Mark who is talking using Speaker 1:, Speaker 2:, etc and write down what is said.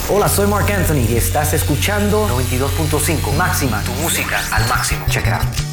Speaker 1: Hola, soy Marc Anthony y estás escuchando 92.5 Máxima, tu música al máximo. Check it out.